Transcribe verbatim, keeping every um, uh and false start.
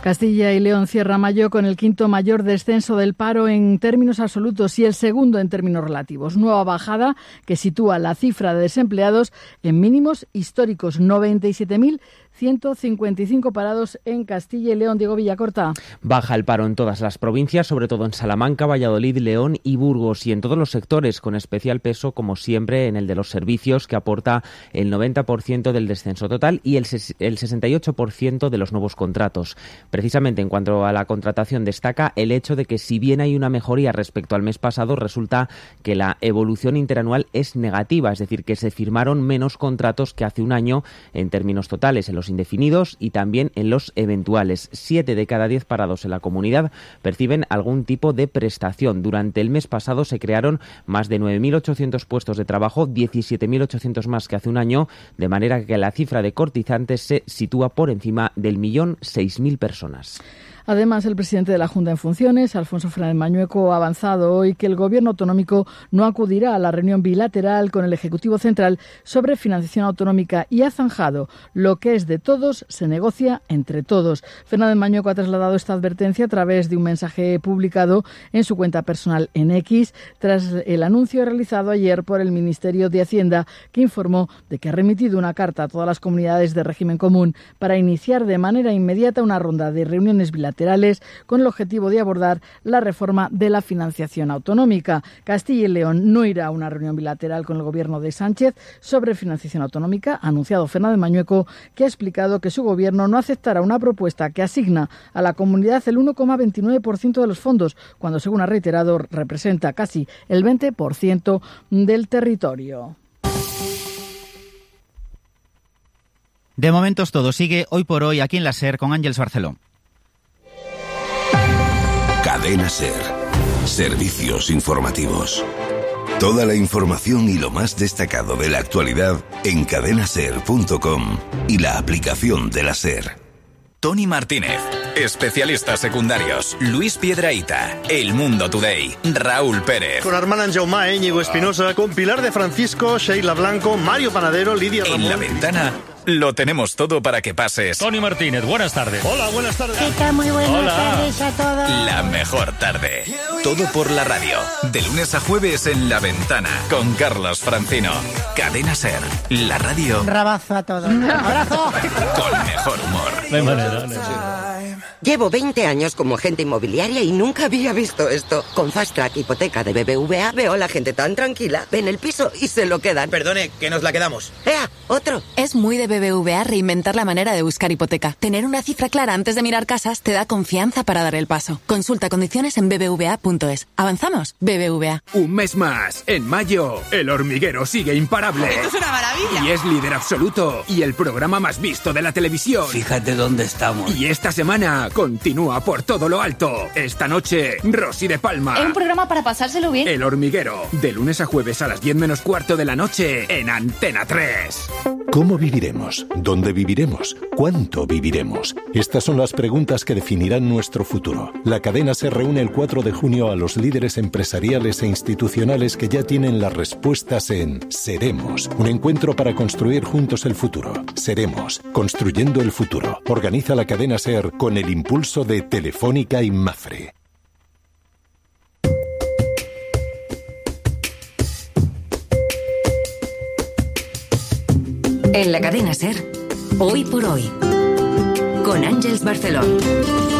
Castilla y León cierra mayo con el quinto mayor descenso del paro en términos absolutos y el segundo en términos relativos. Nueva bajada que sitúa la cifra de desempleados en mínimos históricos, noventa y siete mil ciento cincuenta y cinco parados en Castilla y León. Diego Villacorta. Baja el paro en todas las provincias, sobre todo en Salamanca, Valladolid, León y Burgos, y en todos los sectores, con especial peso, como siempre, en el de los servicios, que aporta el noventa por ciento del descenso total y el, el sesenta y ocho por ciento de los nuevos contratos. Precisamente en cuanto a la contratación, destaca el hecho de que, si bien hay una mejoría respecto al mes pasado, resulta que la evolución interanual es negativa, es decir, que se firmaron menos contratos que hace un año en términos totales, en los indefinidos y también en los eventuales. Siete de cada diez parados en la comunidad perciben algún tipo de prestación. Durante el mes pasado se crearon más de nueve mil ochocientos puestos de trabajo, diecisiete mil ochocientos más que hace un año, de manera que la cifra de cotizantes se sitúa por encima del millón seis mil personas. Además, el presidente de la Junta en funciones, Alfonso Fernández Mañueco, ha avanzado hoy que el Gobierno autonómico no acudirá a la reunión bilateral con el Ejecutivo Central sobre financiación autonómica y ha zanjado: lo que es de todos se negocia entre todos. Fernández Mañueco ha trasladado esta advertencia a través de un mensaje publicado en su cuenta personal en X, tras el anuncio realizado ayer por el Ministerio de Hacienda, que informó de que ha remitido una carta a todas las comunidades de régimen común para iniciar de manera inmediata una ronda de reuniones bilaterales con el objetivo de abordar la reforma de la financiación autonómica. Castilla y León no irá a una reunión bilateral con el Gobierno de Sánchez sobre financiación autonómica. Ha anunciado Fernández Mañueco, que ha explicado que su Gobierno no aceptará una propuesta que asigna a la comunidad el uno coma veintinueve por ciento de los fondos, cuando, según ha reiterado, representa casi el veinte por ciento del territorio. De momentos todo sigue hoy por hoy aquí en la SER con Ángeles Barceló. Cadena SER. Servicios informativos. Toda la información y lo más destacado de la actualidad en cadena ser punto com y la aplicación de la SER. Tony Martínez, especialistas secundarios, Luis Piedrahita, El Mundo Today, Raúl Pérez. Con Armand Jaumá, Íñigo Espinosa, con Pilar de Francisco, Sheila Blanco, Mario Panadero, Lidia Ramón. En La Ventana lo tenemos todo para que pases. Tony Martínez, buenas tardes. Hola, buenas tardes. ¿Qué tal? Muy buenas Hola. tardes a todos. La mejor tarde. Todo por la radio. De lunes a jueves en La Ventana. Con Carlos Francino. Cadena SER. La radio. Un rabazo a todos. Un abrazo. Con mejor humor. De manera, de Llevo veinte años como agente inmobiliaria y nunca había visto esto. Con Fast Track Hipoteca de B B V A veo a la gente tan tranquila. Ven el piso y se lo quedan. Perdone, que nos la quedamos. ¡Ea! ¡Otro! Es muy de B B V A reinventar la manera de buscar hipoteca. Tener una cifra clara antes de mirar casas te da confianza para dar el paso. Consulta condiciones en b b v a punto es. ¿Avanzamos? B B V A. Un mes más. En mayo, El Hormiguero sigue imparable. ¡Esto es una maravilla! Y es líder absoluto. Y el programa más visto de la televisión. Fíjate dónde estamos. Y esta semana continúa por todo lo alto. Esta noche, Rosy de Palma. Es un programa para pasárselo bien. El Hormiguero. De lunes a jueves a las diez menos cuarto de la noche en Antena tres. ¿Cómo viviremos? ¿Dónde viviremos? ¿Cuánto viviremos? Estas son las preguntas que definirán nuestro futuro. La cadena se reúne el cuatro de junio a los líderes empresariales e institucionales que ya tienen las respuestas en Seremos, un encuentro para construir juntos el futuro. Seremos, construyendo el futuro. Organiza la cadena SER con el impulso de Telefónica y Mafre. En la cadena SER, hoy por hoy, con Ángeles Barceló.